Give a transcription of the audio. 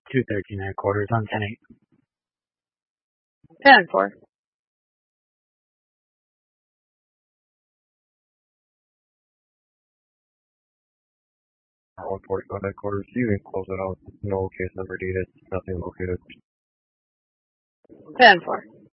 213 headquarters on 10-8. 10-4. One 145 headquarters, you can close it out. No case number needed, nothing located. 10-4.